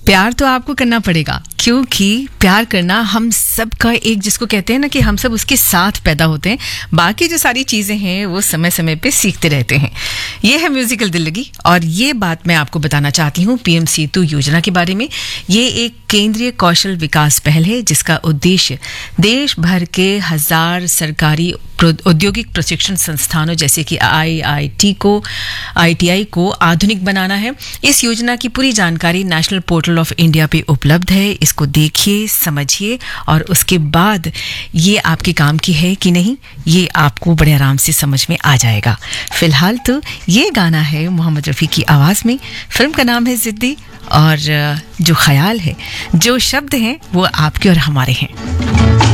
प्यार तो आपको करना पड़ेगा, क्योंकि प्यार करना हम सब का एक, जिसको कहते हैं ना कि हम सब उसके साथ पैदा होते हैं, बाकी जो सारी चीज़ें हैं वो समय समय पे सीखते रहते हैं। ये है म्यूजिकल दिल्लगी, और ये बात मैं आपको बताना चाहती हूँ पीएम सेतु योजना के बारे में। ये एक केंद्रीय कौशल विकास पहल है जिसका उद्देश्य देश भर के 1000 सरकारी औद्योगिक प्रशिक्षण संस्थानों जैसे कि IITI को आधुनिक बनाना है। इस योजना की पूरी जानकारी नेशनल पोर्टल ऑफ इंडिया पे उपलब्ध है। इसको देखिए, समझिए, और उसके बाद ये आपके काम की है कि नहीं, ये आपको बड़े आराम से समझ में आ जाएगा। फिलहाल तो ये गाना है मोहम्मद रफ़ी की आवाज़ में। फिल्म का नाम है जिद्दी, और जो ख्याल है, जो शब्द हैं, वो आपके और हमारे हैं।